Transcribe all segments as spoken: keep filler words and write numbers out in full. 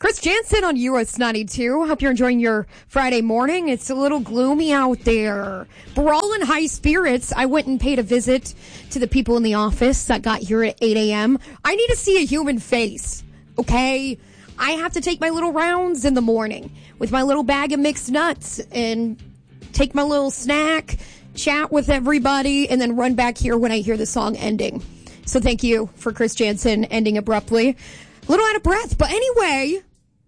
Chris Jansen on U S ninety-two. Hope you're enjoying your Friday morning. It's a little gloomy out there, but we're all in high spirits. I went and paid a visit to the people in the office that got here at eight a.m. I need to see a human face, okay? I have to take my little rounds in the morning with my little bag of mixed nuts and take my little snack, chat with everybody, and then run back here when I hear the song ending. So thank you for Chris Jansen ending abruptly. A little out of breath, but anyway.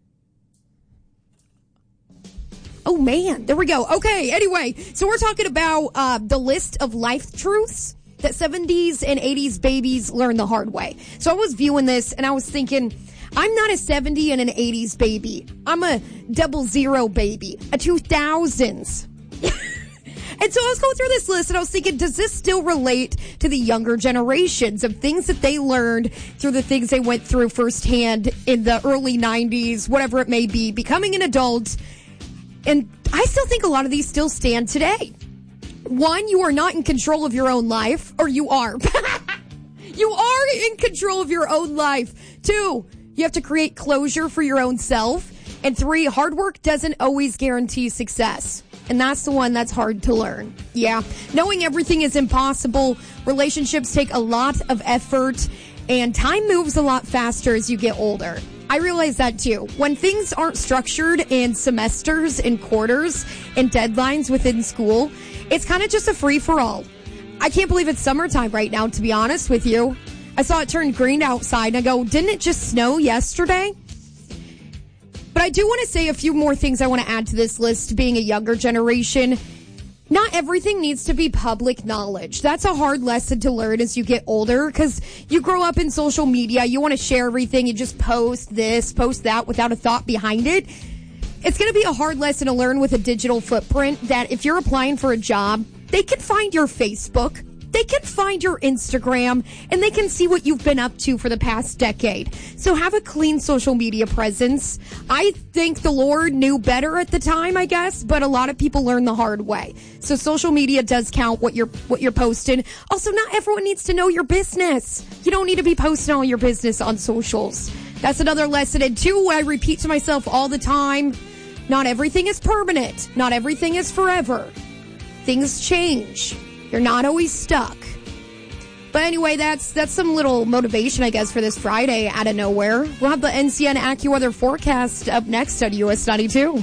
Oh, man. There we go. Okay, anyway. So we're talking about uh, the list of life truths that seventies and eighties babies learn the hard way. So I was viewing this, and I was thinking, I'm not a seventy and an eighties baby. I'm a double zero baby, a two thousands. And so I was going through this list, and I was thinking, does this still relate to the younger generations of things that they learned through the things they went through firsthand in the early nineties, whatever it may be, becoming an adult? And I still think a lot of these still stand today. One, you are not in control of your own life, or you are. You are in control of your own life. Two, you have to create closure for your own self. And three, hard work doesn't always guarantee success. And that's the one that's hard to learn. Yeah. Knowing everything is impossible. Relationships take a lot of effort. And time moves a lot faster as you get older. I realize that too. When things aren't structured in semesters and quarters and deadlines within school, it's kind of just a free-for-all. I can't believe it's summertime right now, to be honest with you. I saw it turn green outside, and I go, didn't it just snow yesterday? But I do want to say a few more things I want to add to this list, being a younger generation. Not everything needs to be public knowledge. That's a hard lesson to learn as you get older, because you grow up in social media. You want to share everything. You just post this, post that without a thought behind it. It's going to be a hard lesson to learn with a digital footprint that if you're applying for a job, they can find your Facebook. They can find your Instagram, and they can see what you've been up to for the past decade. So have a clean social media presence. I think the Lord knew better at the time, I guess, but a lot of people learn the hard way. So social media does count what you're what you're posting. Also, not everyone needs to know your business. You don't need to be posting all your business on socials. That's another lesson. And two, I repeat to myself all the time, not everything is permanent. Not everything is forever. Things change. You're not always stuck. But anyway, that's that's some little motivation, I guess, for this Friday out of nowhere. We'll have the N C N AccuWeather forecast up next on U S ninety-two.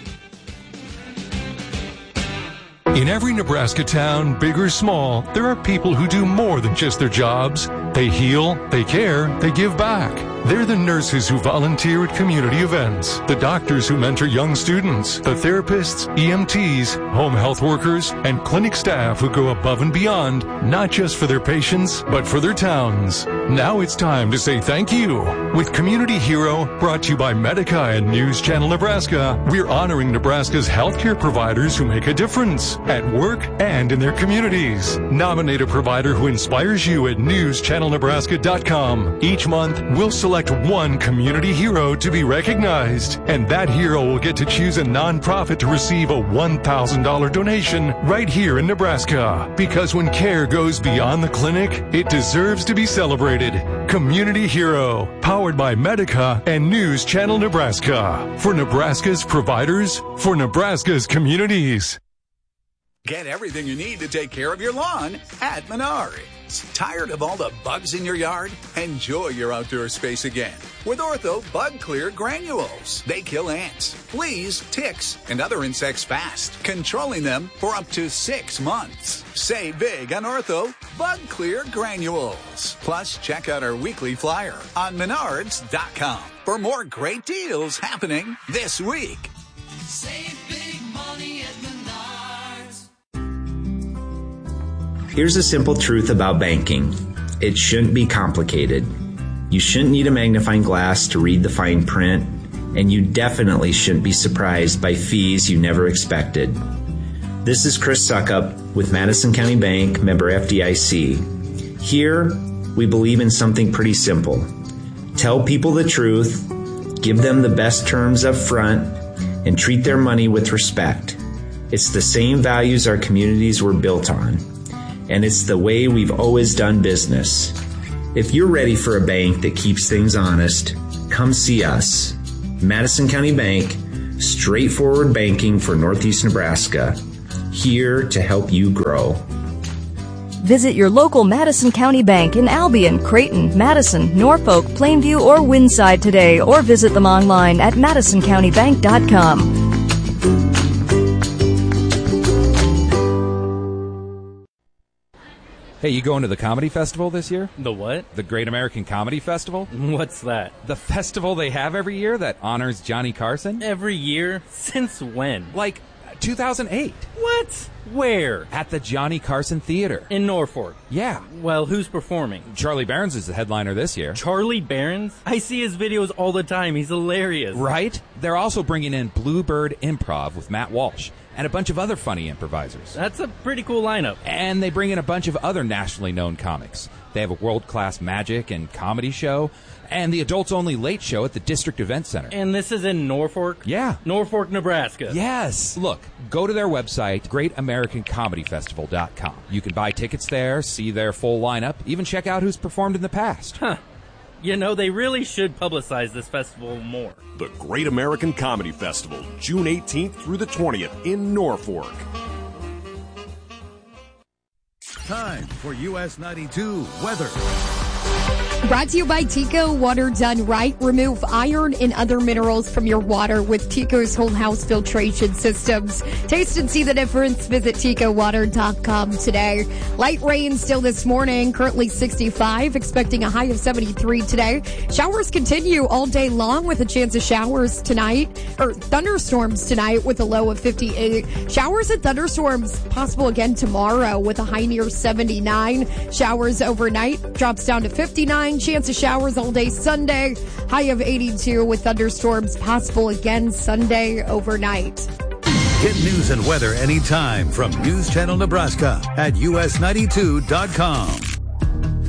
In every Nebraska town, big or small, there are people who do more than just their jobs. They heal, they care, they give back. They're the nurses who volunteer at community events, the doctors who mentor young students, the therapists, E M Ts, home health workers, and clinic staff who go above and beyond, not just for their patients, but for their towns. Now it's time to say thank you. With Community Hero, brought to you by Medica and News Channel Nebraska, we're honoring Nebraska's healthcare providers who make a difference at work and in their communities. Nominate a provider who inspires you at news channel nebraska dot com. Each month, we'll select one community hero to be recognized, and that hero will get to choose a nonprofit to receive a one thousand dollars donation right here in Nebraska. Because when care goes beyond the clinic, it deserves to be celebrated. Community Hero, powered by Medica and News Channel Nebraska. For Nebraska's providers, for Nebraska's communities. Get everything you need to take care of your lawn at Menards. Tired of all the bugs in your yard? Enjoy your outdoor space again with Ortho Bug Clear Granules. They kill ants, fleas, ticks, and other insects fast, controlling them for up to six months. Save big on Ortho Bug Clear Granules. Plus, check out our weekly flyer on menards dot com for more great deals happening this week. Save big money at Menards. Here's a simple truth about banking. It shouldn't be complicated. You shouldn't need a magnifying glass to read the fine print, and you definitely shouldn't be surprised by fees you never expected. This is Chris Suckup with Madison County Bank, member F D I C. Here, we believe in something pretty simple. Tell people the truth, give them the best terms up front, and treat their money with respect. It's the same values our communities were built on. And it's the way we've always done business. If you're ready for a bank that keeps things honest, come see us. Madison County Bank, straightforward banking for Northeast Nebraska, here to help you grow. Visit your local Madison County Bank in Albion, Creighton, Madison, Norfolk, Plainview, or Winside today, or visit them online at madison county bank dot com. Hey, you going to the comedy festival this year? The what? The Great American Comedy Festival? What's that? The festival they have every year that honors Johnny Carson? Every year? Since when? Like two thousand eight. What? Where? At the Johnny Carson Theater. In Norfolk? Yeah. Well, who's performing? Charlie Barons is the headliner this year. Charlie Barons? I see his videos all the time. He's hilarious. Right? They're also bringing in Bluebird Improv with Matt Walsh and a bunch of other funny improvisers. That's a pretty cool lineup. And they bring in a bunch of other nationally known comics. They have a world-class magic and comedy show, and the adults-only late show at the District Event Center. And this is in Norfolk? Yeah. Norfolk, Nebraska. Yes. Look, go to their website, great american comedy festival dot com. You can buy tickets there, see their full lineup, even check out who's performed in the past. Huh. You know, they really should publicize this festival more. The Great American Comedy Festival, June eighteenth through the twentieth in Norfolk. Time for U S ninety-two weather. Brought to you by Tico. Water done right. Remove iron and other minerals from your water with Tico's whole house filtration systems. Taste and see the difference. Visit tico water dot com today. Light rain still this morning. Currently sixty-five. Expecting a high of seventy-three today. Showers continue all day long with a chance of showers tonight. Or thunderstorms tonight with a low of fifty-eight. Showers and thunderstorms possible again tomorrow with a high near seventy-nine. Showers overnight. Drops down to fifty-nine. Chance of showers all day Sunday. High of eighty-two with thunderstorms possible again Sunday overnight. Get news and weather anytime from News Channel Nebraska at U S ninety-two dot com.